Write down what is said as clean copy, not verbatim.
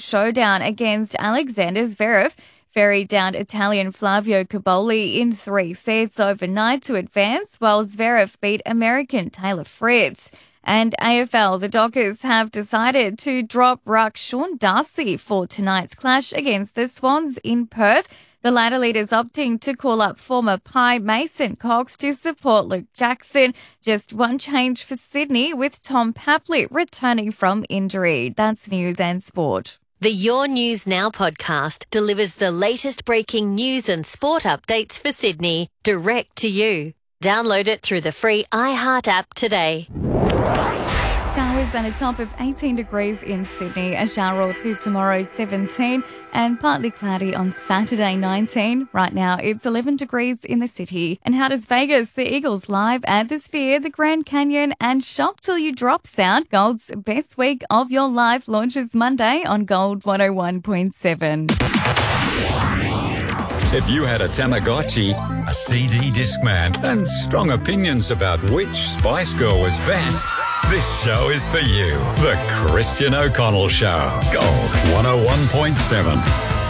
showdown against Alexander Zverev. Ferry downed Italian Flavio Cobolli in 3 sets overnight to advance, while Zverev beat American Taylor Fritz. And AFL, the Dockers have decided to drop ruck Sean Darcy for tonight's clash against the Swans in Perth. The ladder leaders opting to call up former Pie Mason Cox to support Luke Jackson. Just one change for Sydney, with Tom Papley returning from injury. That's news and sport. The Your News Now podcast delivers the latest breaking news and sport updates for Sydney direct to you. Download it through the free iHeart app today. Showers and a top of 18 degrees in Sydney, a shower or two tomorrow, 17, and partly cloudy on Saturday, 19. Right now, it's 11 degrees in the city. And how does Vegas, the Eagles live at the Sphere, the Grand Canyon, and Shop Till You Drop sound? Gold's best week of your life launches Monday on Gold 101.7. If you had a Tamagotchi, a CD Discman, and strong opinions about which Spice Girl was best, this show is for you. The Christian O'Connell Show. Gold 101.7.